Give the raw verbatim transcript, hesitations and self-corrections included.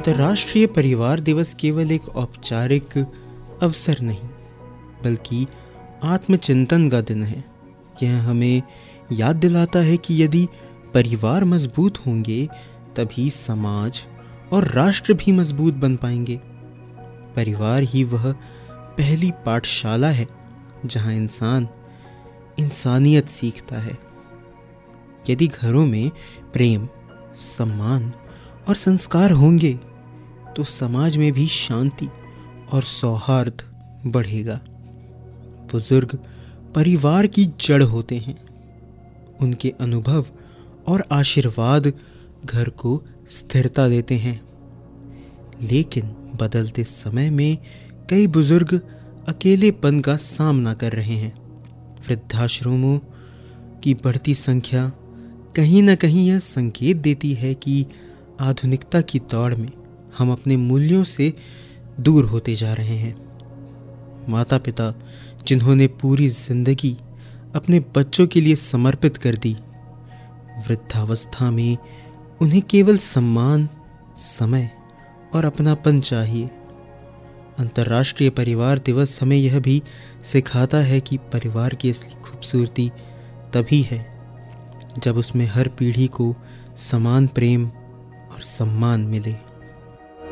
अंतर्राष्ट्रीय परिवार दिवस केवल एक औपचारिक अवसर नहीं, बल्कि आत्मचिंतन का दिन है। यह हमें याद दिलाता है कि यदि परिवार मजबूत होंगे तभी समाज और राष्ट्र भी मजबूत बन पाएंगे। परिवार ही वह पहली पाठशाला है जहां इंसान इंसानियत सीखता है। यदि घरों में प्रेम, सम्मान और संस्कार होंगे तो समाज में भी शांति और सौहार्द बढ़ेगा। बुजुर्ग परिवार की जड़ होते हैं। उनके अनुभव और आशीर्वाद घर को स्थिरता देते हैं। लेकिन बदलते समय में कई बुजुर्ग अकेलेपन का सामना कर रहे हैं। वृद्धाश्रमों की बढ़ती संख्या कहीं न कहीं यह संकेत देती है कि आधुनिकता की दौड़ में हम अपने मूल्यों से दूर होते जा रहे हैं। माता पिता जिन्होंने पूरी जिंदगी अपने बच्चों के लिए समर्पित कर दी, वृद्धावस्था में उन्हें केवल सम्मान, समय और अपनापन चाहिए। अंतर्राष्ट्रीय परिवार दिवस हमें यह भी सिखाता है कि परिवार की असली खूबसूरती तभी है जब उसमें हर पीढ़ी को समान प्रेम और सम्मान मिले।